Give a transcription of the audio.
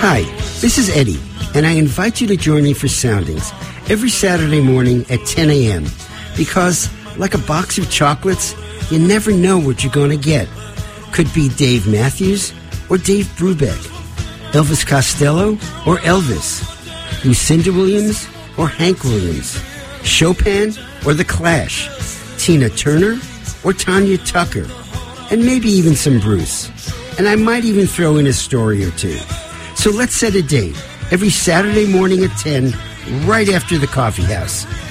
Hi, this is Eddie, and I invite you to join me for Soundings every Saturday morning at 10 a.m. because, like a box of chocolates, you never know what you're going to get. Could be Dave Matthews or Dave Brubeck, Elvis Costello or Elvis, Lucinda Williams or Hank Williams, Chopin or The Clash, Tina Turner or Tanya Tucker, and maybe even some Bruce. And I might even throw in a story or two. So let's set a date every Saturday morning at 10, right after the Coffee House.